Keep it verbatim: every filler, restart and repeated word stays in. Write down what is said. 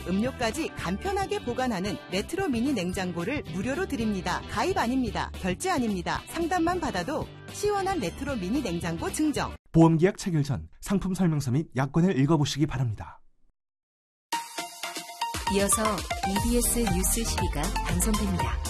음료까지 간편하게 보관하는 레트로 미니 냉장고를 무료로 드립니다. 가입 아닙니다. 결제 아닙니다. 상담만 받아도 시원한 레트로 미니 냉장고 증정. 보험계약 체결 전 상품 설명서 및 약관을 읽어보시기 바랍니다. 이어서 이비에스 뉴스 십이가 방송됩니다.